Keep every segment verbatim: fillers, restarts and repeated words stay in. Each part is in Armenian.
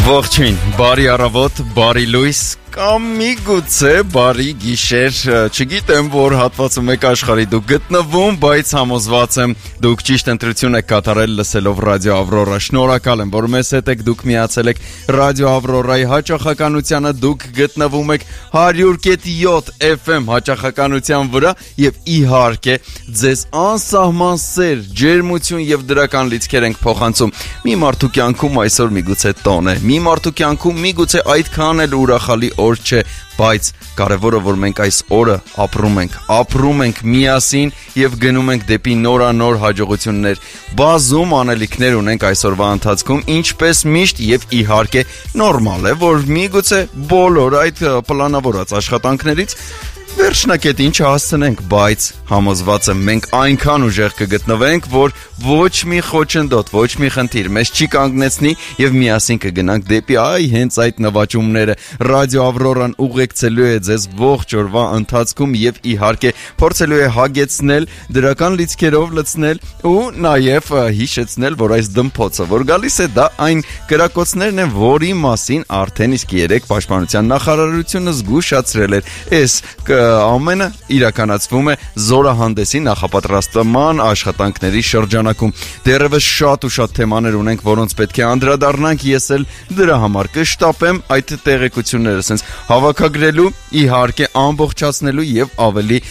Ողջույն, բարի առավոտ, բարի լույս կամ միգուցե բարի գիշեր, չգիտեմ որ հատվածում եք աշխարհի դուք գտնվում, բայց համոզված եմ դուք ճիշտ ընտրություն եք կատարել լսելով Ռադիո Ավրորա, շնորհակալ եմ որ մեզ հետ եք, դուք միացել եք Ռադիո Ավրորայի հաճախականությանը, դուք գտնվում եք հարյուր կետ յոթ էֆ էմ հաճախականության վրա եւ իհարկե ձեզ անսահման սեր, ջերմություն եւ դրական լիցքեր ենք փոխանցում։ Մի մարդու կյանքում այսօր միգուցե տոն է, մի մարդու կյանքում միգուցե այդքան էլ ուրախալի օր չէ, բայց կարևորը որ մենք այս օրը ապրում ենք, ապրում ենք միասին եւ գնում ենք դեպի նորանոր հաջողություններ։ Բազում անելիքներ ունենք այսօրվա ընթացքում, ինչպես միշտ եւ իհարկե նորմալ է, որ միգուցե բոլոր այդ պլանավորած աշխատանքներից վերջնակետին չհասցնենք, բայց համոզված եմ մենք այնքան ուժեղ կգտնվենք, որ ոչ մի խոչընդոտ, ոչ մի խնդիր մեզ չի կանգնեցնի եւ միասին կգնանք դեպի այ հենց այդ նվաճումները։ Ռադիո Ավրորան ուղեկցելու է ձեզ ողջ օրվա ընթացքում եւ իհարկե փորձելու է հագեցնել, դրական լիցքերով լցնել ու նաեւ հիշեցնել, որ այս դմփոցը, որ գալիս է, դա այն կրակոցներն են, որի մասին արդեն իսկ երեք Պաշտպանության նախարարությունը զգուշացրել էր։ Այս ամենը իրականացվում է զորահանդեսի նախապատրաստման աշխատանքների շրջանակում։ Դեռևս շատ ու շատ թեմաներ ունենք, որոնց պետք է անդրադառնանք, ես էլ դրա համար կշտապեմ այդ տեղեկությունները sense հավաքագրելու, իհարկե ամբողջացնելու եւ ավելի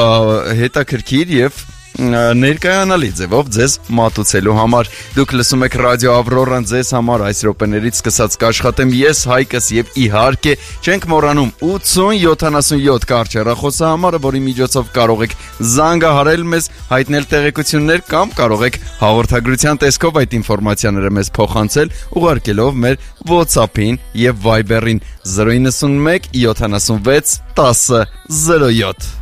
հետաքրքիր եւ ներկայանալի ձևով ձեզ մատուցելու համար։ Դուք լսում եք Ռադիո Ավրորան, ձեզ համար այս րոպեներից սկսած կաշխատեմ ես, Հայկս եւ իհարկե չենք մոռանում ութսուն յոթանասունյոթ կարճ հեռախոսահամարը, որի միջոցով կարող եք զանգահարել մեզ, հայտնել տեղեկություններ կամ կարող եք հաղորդագրության տեսքով այդ ինֆորմացիաները մեզ փոխանցել, ուղարկելով մեր WhatsApp-ին եւ Viber-ին զրո իննսունմեկ յոթանասունվեց տասը զրո յոթ։